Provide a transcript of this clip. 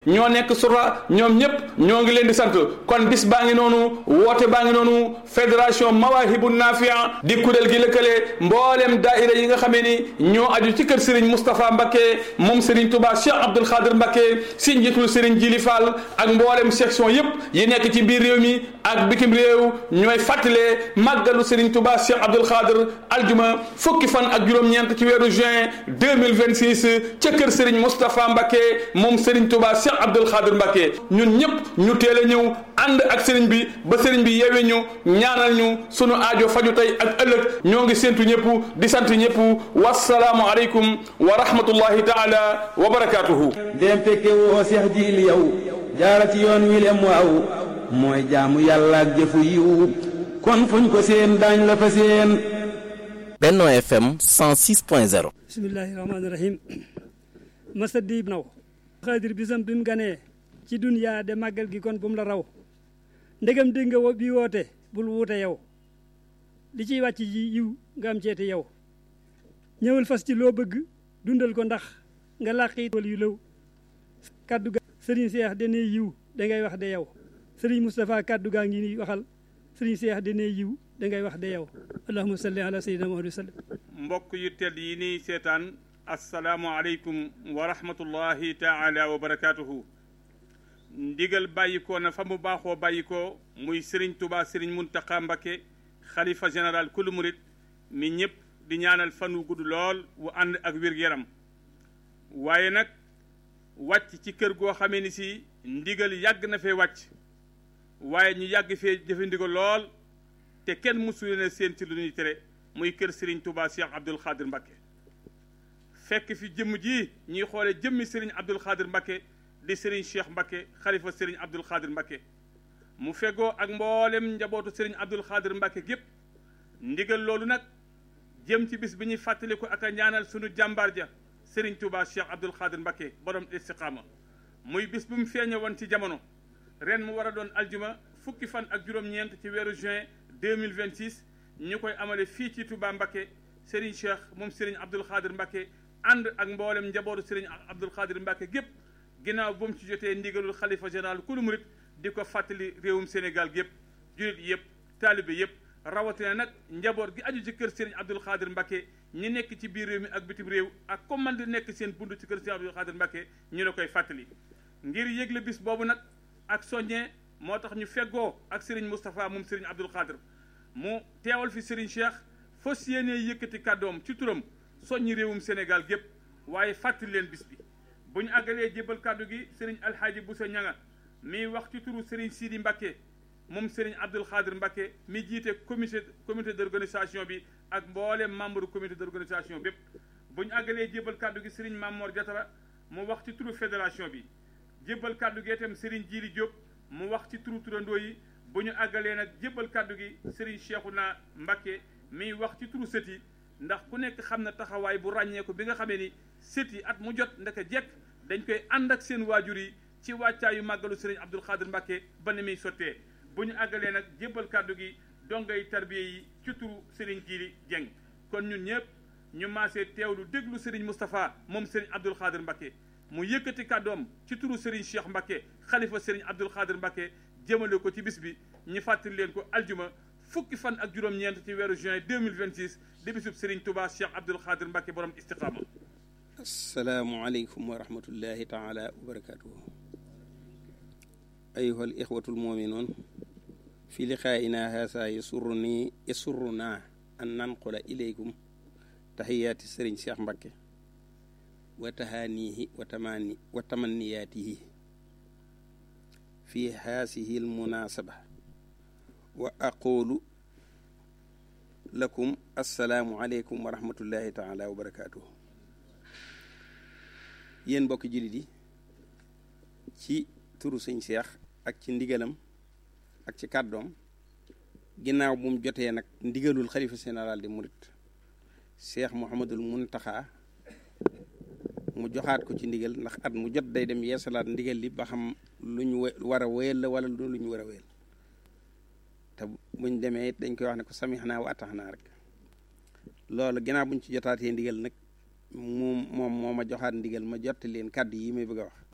ñoo nekk Sura ñoom ñëpp ñoo ngi leen di sant kon bis baa ngi noonu woote baa ngi noonu fédération Mawahibou Nafia di kuréel gi lëkkale mboolem daaira yi nga xamee ni ñoo aju ci kër Serigne Moustapha Mbacké moom Serigne Touba Cheikh Abdoul Khadir Mbacké si njiitul Serigne Djili Fall ak mboolem section yëpp yi nekk ci biir réew mi ak bitim réew ñooy fàttalee màggalu Serigne Touba Cheikh Abdoul Khadir aljuma fukki fan ak juróom-ñeent ci weeru juin 2026 ca kër Serigne Moustapha Mbacké moom Serigne Touba Cheikh Abdoul Khadir Mbacké ñun ñëpp ñu teel a ñëw ànd ak Serigne bi ba Serigne bi yeewee ñu ñaanal ñu sunu aajo faju tey ak ëllëg ñoo ngi séntu ñëpp di sant ñëpp wassalaamu aleykum wa rahmatullahi taala wa barakaatuhu. dem fekke woo Seex Jiili yow jaara ci yoon wi lem waaw mooy jaamu yàlla ak jëfu yiw kon fuñ ko seen daañ la fa seen. Benno FM 106.0. bismillahi rahmaani rahim. masa diib naw. xaadir bisam bi mu ganee ci duniyaa de màggal gi kon bu mu la raw ndegam dégg nga bi woote bul wuute yow li ciy wàcc ji yiw nga am ceeti yow ñëwal fas ci loo bëgg dundal ko ndax nga làqi wal yu lëw kaddu ga sëriñ Seex dane yiw dangay wax de yow sëriñ Moustapha kaddu gaa ngi ni waxal sëriñ Seex dane yiw dangay wax de yow allahumma salli ala sayyidina Muhammad wa sallam. mbokk yu tedd yi nii seetaan assalaamu aleykum wa rahmatullahi taala wa barakaatuhu. ndigal bàyyikoo na fa mu baaxoo bàyyikoo muy Serigne Touba Serigne Mountakha Mbacké xalifa général kulu murit mi ñëpp di ñaanal fan wu gudd lool wu ànd ak wér-gu-yaram waaye nag wàcc ci kër goo xamee ni si ndigal yàgg na fee wàcc waaye ñu yàgg fee jëfe ndigal lool te kenn mësu leen a seen ci lu ñuy tere muy kër Serigne Touba Cheikh Abdoul Khadir Mbacké fekk fi jëmm ji ñuy xoole jëmmi Serigne Abdoul Khadir Mbacké di Serigne Cheikh Mbacké xalifa Serigne Abdoul Khadir Mbacké mu fegoo ak mboolem njabootu Serigne Abdoul Khadir Mbacké gépp ndigal loolu nag jëm ci bis bi ñuy fàttaliku ak a ñaanal sunu jàmbaar ja Serigne Touba Cheikh Abdoul Khadir Mbacké borom istiqaama muy bis bu mu feeñe woon ci jamono ren mu war a doon aljuma fukki fan ak juróom-ñeent ci weeru juin 2026 ñu koy amale fii ci Touba Mbacké Serigne Cheikh moom Serigne Abdoul Khadir Mbacké ànd ak mboolem njabootu Serigne Abdoul Khadir Mbacké gépp ginnaaw bu mu ci jotee ndigalul xalifa général kulu murit di ko fàttali réewum Sénégal gépp julit yëpp taalibe yëpp rawatina nag njaboot gi aju ci kër Serigne Abdoul Khadir Mbacké ñi nekk ci biir réew mi ak bitim réew ak comme man di nekk seen bund ci kër Serigne Abdoul Khadir Mbacké ñu la koy fàttali ngir yëgle bis boobu nag ak soññee moo tax ñu feggoo ak Serigne Moustapha moom Serigne Abdoul Khadir mu teewal fi Serigne Cheikh fas yéenee yëkkati kàddoom ci turam soññi réewum Sénégal gépp waaye fàttali leen bis bi bu ñu àggalee jébbal kàddu gi Serigne Alhaaji Bousso Ñanga mi wax ci turu Serigne Sidi Mbacké moom Serigne Abdoul Khadir Mbacké mi jiite comité d'organisation bi ak mboolem membre comité d'organisation bépp bu ñu àggalee jébbal kàddu gi Serigne Mamor Diatara mu wax ci turu fédération bi jébbal kàddu gi itam Serigne Djili Diop mu wax ci turu turandoo yi bu ñu àggalee nag jébbal kàddu gi Serigne Cheikhouna Mbacké mi wax ci turu sët yi ndax ku nekk xam na taxawaay bu ràññeeku bi nga xamee ni sët yi at mu jot ndaka jekk dañ koy ànd ak seen waajur yi ci wàccaayu màggalu Serigne Abdoul Khadir Mbacké ba ni muy sottee bu ñu àggalee nag jébbal kàddu gi dongay tarbiye yi ci turu Serigne Djili Dieng kon ñun ñëpp ñu maasee teewlu déglu Serigne Moustapha moom Serigne Abdoul Khadir Mbacké mu yëkkati kàddoom ci turu Serigne Cheikh Mbacké xalifa Serigne Abdoul Khadir Mbacké jëmale ko ci bis bi ñu fàttali leen ko aljuma fukki fan ak juróom-ñeent ci weeru juin 2026 di bisub Serigne Touba Cheikh Abdoul Khadir Mbacké borom istiqaama. asalaamualeykum wa rahmatullahi taala wa barakatuhu ayuha al ixwatu almuminuun fi liqaa'ina haasa yasurruna an nanqula ilaykum tahiyaati Serigne Cheikh Mbacké wa tahaanihi wa tamanniyaatihi fi haasihi almunasaba wa aqulu lakum assalaamu aleykum wa rahmatullahi taala wa barakatuhu yéen mbokki jullit yi ci turu sëñ Cheikh ak ci ndigalam ak ci kàddoom ginnaaw bu mu jotee nag ndigalul xalifa général di murit Cheikh Mouhamadul Mountakha mu joxaat ko ci ndigal ndax at mu jot day dem yeesalaat ndigal li ba xam lu ñu war a wéyal la wala lu ñu war a wéyal te buñ demee it dañ koy wax ne ko samixnaa wa ataxnaa rek loolu ginnaaw buñ ci jotaatee ndigal nag moom moo ma joxaat ndigal ma jotti leen kàddu yi may bëgg a wax